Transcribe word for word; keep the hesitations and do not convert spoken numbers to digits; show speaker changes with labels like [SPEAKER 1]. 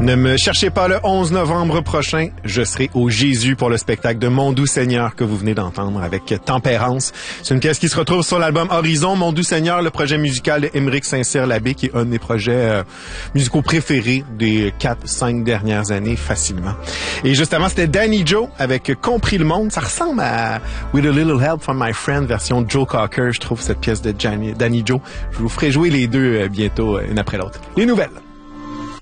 [SPEAKER 1] Ne me cherchez pas le onze novembre prochain. Je serai au Jésus pour le spectacle de Mon Doux Seigneur que vous venez d'entendre avec Tempérance. C'est une pièce qui se retrouve sur l'album Horizon. Mon Doux Seigneur, le projet musical de Émeric Saint-Cyr-Labbé, qui est un de mes projets euh, musicaux préférés des quatre, cinq dernières années, facilement. Et juste avant, c'était Danny Joe avec Compris le monde. Ça ressemble à With a Little Help from My Friend, version Joe Cocker. Je trouve cette pièce de Danny Joe. Je vous ferai jouer les deux euh, bientôt, euh, une après l'autre. Les nouvelles.